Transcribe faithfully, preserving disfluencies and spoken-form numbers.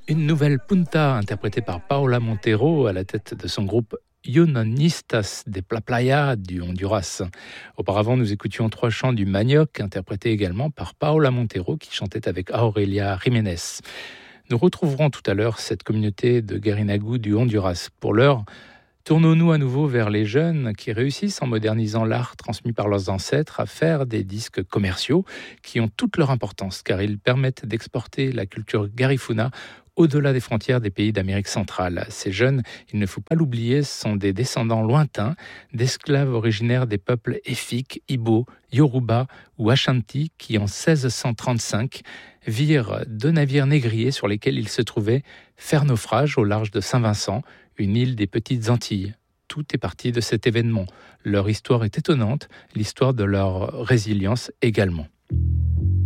Une nouvelle punta interprétée par Paola Montero à la tête de son groupe Unionistas de la Playa du Honduras. Auparavant, nous écoutions trois chants du Manioc, interprétés également par Paola Montero, qui chantait avec Aurelia Jiménez. Nous retrouverons tout à l'heure cette communauté de Guerinagu du Honduras. Pour l'heure, tournons-nous à nouveau vers les jeunes qui réussissent, en modernisant l'art transmis par leurs ancêtres, à faire des disques commerciaux qui ont toute leur importance, car ils permettent d'exporter la culture garifuna au-delà des frontières des pays d'Amérique centrale. Ces jeunes, il ne faut pas l'oublier, sont des descendants lointains d'esclaves originaires des peuples Efik, Ibo, Yoruba ou Ashanti qui, en seize cent trente-cinq, virent deux navires négriers sur lesquels ils se trouvaient faire naufrage au large de Saint-Vincent, une île des Petites Antilles. Tout est parti de cet événement. Leur histoire est étonnante, l'histoire de leur résilience également.